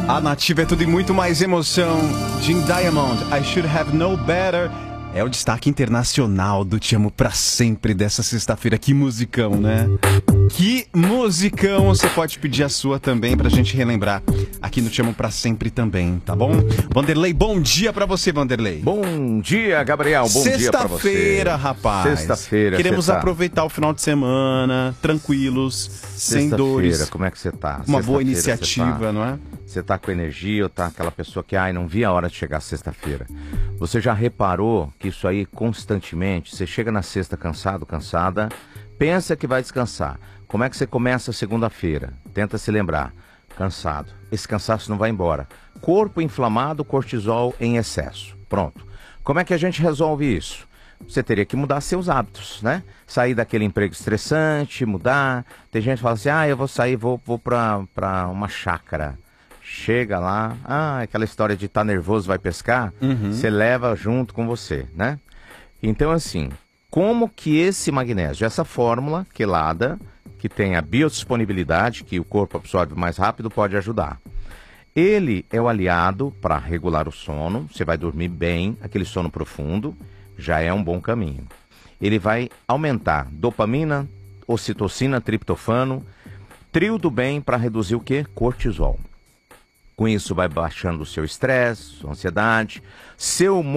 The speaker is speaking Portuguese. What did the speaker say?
A Nativa é tudo e muito mais emoção. Jim Diamond, I Should Have Known Better. É o destaque internacional do Te Amo Pra Sempre dessa sexta-feira. Que musicão, né? Que musicão! Você pode pedir a sua também pra gente relembrar aqui no Te Amo Pra Sempre também, tá bom? Vanderlei, bom dia pra você, Vanderlei. Bom dia, Gabriel. Bom dia pra você. Sexta-feira, rapaz. Sexta-feira. Queremos aproveitar o final de semana, tranquilos, sem dores. Como é que você tá? Uma boa iniciativa, não é? Você tá com energia ou tá aquela pessoa que, não vi a hora de chegar sexta-feira? Você já reparou que isso aí constantemente, você chega na sexta cansado, cansada, pensa que vai descansar. Como é que você começa a segunda-feira? Tenta se lembrar. Cansado. Esse cansaço não vai embora. Corpo inflamado, cortisol em excesso. Pronto. Como é que a gente resolve isso? Você teria que mudar seus hábitos, né? Sair daquele emprego estressante, mudar. Tem gente que fala assim, eu vou sair, vou pra uma chácara. Chega lá, aquela história de estar nervoso, vai pescar, você leva junto com você, né? Então, assim, como que esse magnésio, essa fórmula quelada, que tem a biodisponibilidade, que o corpo absorve mais rápido, pode ajudar? Ele é o aliado para regular o sono, você vai dormir bem, aquele sono profundo, já é um bom caminho. Ele vai aumentar dopamina, ocitocina, triptofano, trio do bem para reduzir o quê? Cortisol. Com isso vai baixando o seu estresse, sua ansiedade, seu